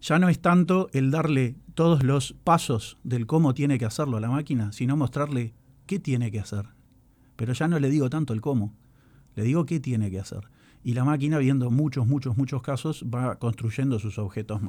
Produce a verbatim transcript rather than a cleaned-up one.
ya no es tanto el darle todos los pasos del cómo tiene que hacerlo a la máquina, sino mostrarle qué tiene que hacer. Pero ya no le digo tanto el cómo, le digo qué tiene que hacer. Y la máquina, viendo muchos, muchos, muchos casos, va construyendo sus objetos